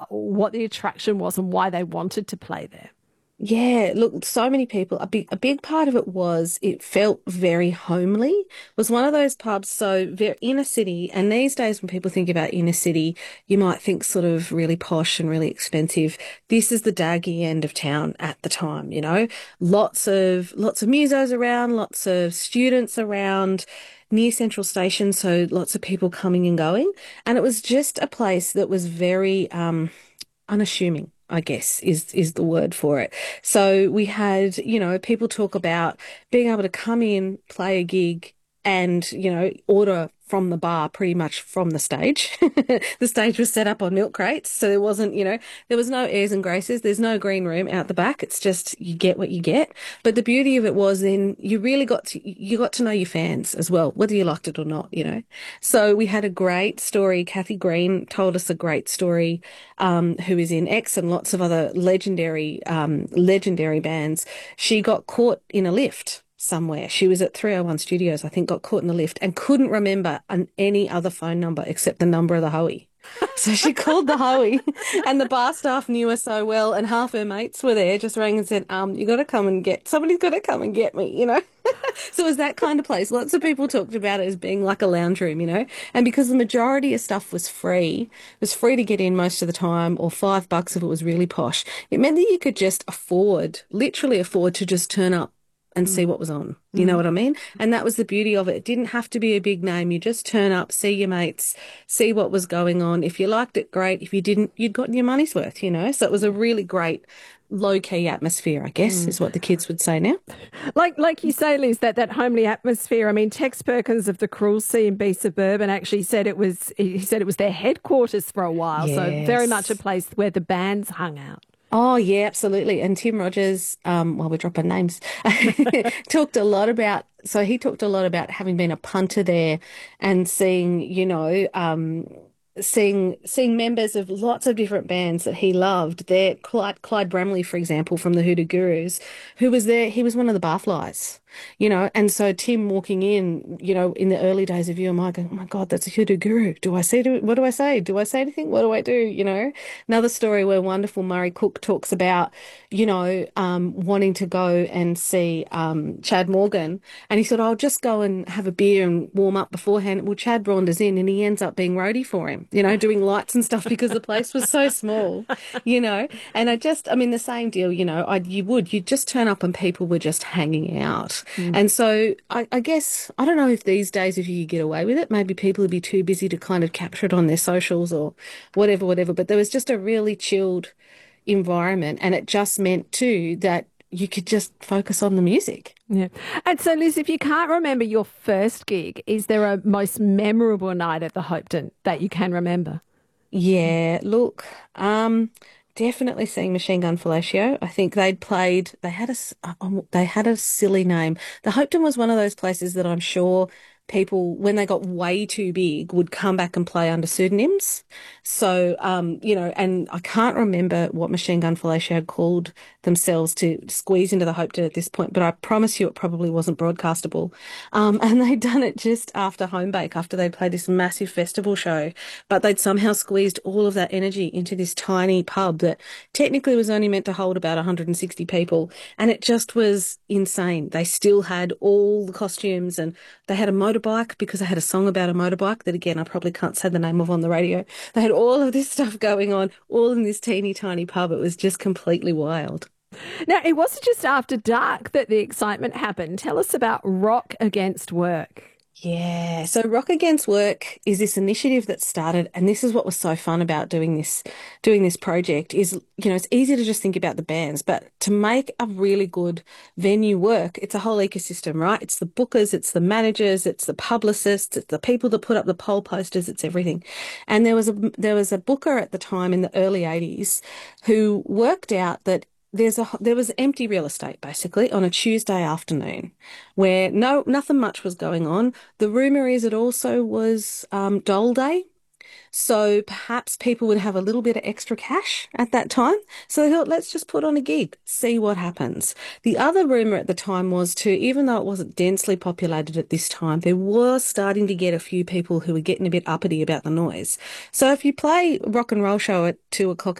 what the attraction was and why they wanted to play there. Yeah, look, so many people. A big part of it was it felt very homely. It was one of those pubs, so very inner city. And these days, when people think about inner city, you might think sort of really posh and really expensive. This is the daggy end of town at the time, you know. Lots of musos around, lots of students around near Central Station, so lots of people coming and going. And it was just a place that was very unassuming, I guess, is the word for it. So we had, people talk about being able to come in, play a gig, and, order from the bar pretty much from the stage. The stage was set up on milk crates, so there wasn't, there was no airs and graces. There's no green room out the back. It's just you get what you get. But the beauty of it was then you got to know your fans as well, whether you liked it or not, So we had a great story. Kathy Green told us a great story, who is in X and lots of other legendary bands. She got caught in a lift somewhere. She was at 301 Studios, I think, got caught in the lift and couldn't remember any other phone number except the number of the Hoey. So she called the Hoey and the bar staff knew her so well and half her mates were there, just rang and said, somebody's got to come and get me. So it was that kind of place. Lots of people talked about it as being like a lounge room. And because the majority of stuff was free to get in most of the time, or $5 if it was really posh, it meant that you could just literally afford to just turn up and see what was on. You know what I mean? And that was the beauty of it. It didn't have to be a big name. You just turn up, see your mates, see what was going on. If you liked it, great. If you didn't, you'd gotten your money's worth. So it was a really great low-key atmosphere, I guess, is what the kids would say now. Like you say, Liz, that homely atmosphere. I mean, Tex Perkins of the Cruel C&B Suburban actually said he said it was their headquarters for a while. So very much a Yes. place where the bands hung out. Oh, yeah, absolutely. And Tim Rogers, while we're dropping names, he talked a lot about having been a punter there and seeing, seeing members of lots of different bands that he loved. There, Clyde Bramley, for example, from the Hoodoo Gurus, who was there. He was one of the barflies, and so Tim walking in the early days of UMI, going, oh my God, that's a Hoodoo Guru. What do I say? Do I say anything? What do I do? Another story where wonderful Murray Cook talks about, wanting to go and see Chad Morgan. And he said, I'll just go and have a beer and warm up beforehand. Well, Chad wanders in and he ends up being roadie for him, doing lights and stuff because the place was so small, And the same deal, you'd just turn up and people were just hanging out. And so I guess, I don't know if these days, if you could get away with it, maybe people would be too busy to kind of capture it on their socials or whatever. But there was just a really chilled environment. And it just meant too that you could just focus on the music. Yeah. And so, Liz, if you can't remember your first gig, is there a most memorable night at the Hopeton that you can remember? Yeah, look, definitely seeing Machine Gun Fellatio. I think they had a silly name. The Hopeton was one of those places that I'm sure people, when they got way too big, would come back and play under pseudonyms. So, and I can't remember what Machine Gun Fellatio had called themselves to squeeze into the Hopeton at this point, but I promise you it probably wasn't broadcastable. And they'd done it just after Homebake, after they'd played this massive festival show, but they'd somehow squeezed all of that energy into this tiny pub that technically was only meant to hold about 160 people. And it just was insane. They still had all the costumes and they had a motorbike because they had a song about a motorbike that, again, I probably can't say the name of on the radio. They had all of this stuff going on, all in this teeny tiny pub. It was just completely wild. Now, it wasn't just after dark that the excitement happened. Tell us about Rock Against Work. Yeah. So Rock Against Work is this initiative that started, and this is what was so fun about doing this project is, it's easy to just think about the bands, but to make a really good venue work, it's a whole ecosystem, right? It's the bookers, it's the managers, it's the publicists, it's the people that put up the poll posters, it's everything. And there was a booker at the time in the early 80s who worked out that there was empty real estate basically on a Tuesday afternoon where nothing much was going on. The rumor is it also was Dole Day. So perhaps people would have a little bit of extra cash at that time. So they thought, let's just put on a gig, see what happens. The other rumor at the time was too, even though it wasn't densely populated at this time, there was starting to get a few people who were getting a bit uppity about the noise. So if you play rock and roll show at 2 o'clock